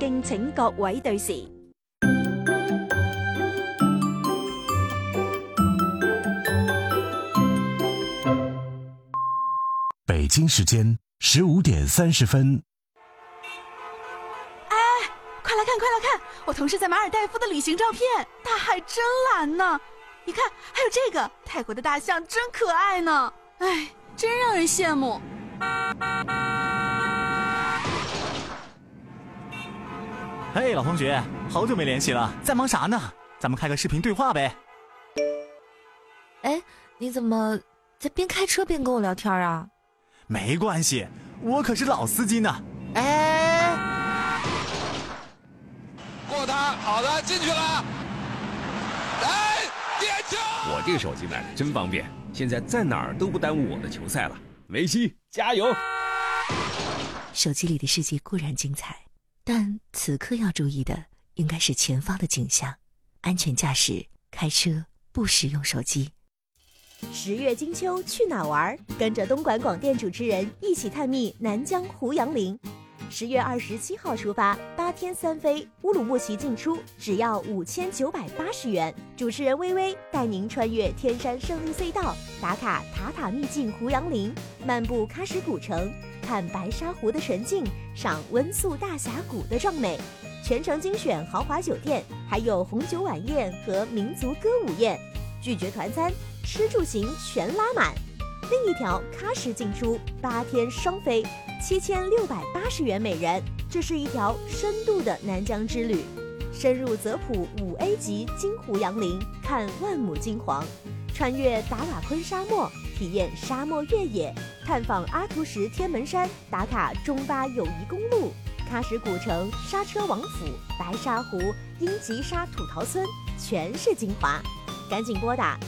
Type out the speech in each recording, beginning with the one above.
敬請各位對時。 北京时间15点30分。 哎，快来看，快来看！我同事在马尔代夫的旅行照片，大海真蓝呢。你看，还有这个泰国的大象真可爱呢。哎，真让人羡慕。 嘿，老同学，好久没联系了，在忙啥呢？咱们开个视频对话呗。 哎，你怎么在边开车边跟我聊天啊？ 没关系，我可是老司机呢。哎， 过他，好的，进去了。哎，点球！ 我这个手机买的真方便，现在在哪儿都不耽误我的球赛了。梅西，加油！ 手机里的世界固然精彩，但此刻要注意的应该是前方的景象，安全驾驶，开车不使用手机。 10月金秋去哪玩？跟着东莞广电主持人一起探秘南疆胡杨林。10月27号出发，8天3飞，乌鲁木齐进出，只要5980元。主持人微微带您穿越天山胜利隧道，打卡塔塔秘境胡杨林，漫步喀什古城，看白沙湖的纯净，赏温宿大峡谷的壮美。全程精选豪华酒店，还有红酒晚宴和民族歌舞宴，拒绝团餐，吃住行全拉满。另一条喀什进出8天双飞，7680元每人，这是一条深度的南疆之旅。深入泽普5A 级金胡杨林，看万亩金黄，穿越达瓦昆沙漠，体验沙漠越野，探访阿图什天门山，打卡中巴友谊公路，喀什古城、刹车王府、白沙湖、英吉沙土陶村，全是精华。赶紧拨打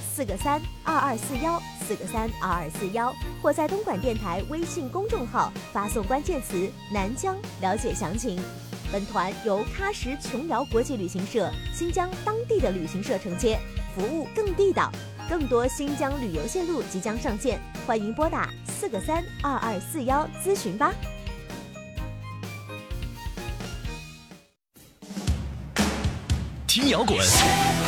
4个32241，4个32241，或在东莞电台微信公众号发送关键词南疆了解详情。本团由喀什琼瑶国际旅行社新疆当地的旅行社承接，服务更地道。更多新疆旅游线路即将上线，欢迎拨打4个32241咨询吧。 听摇滚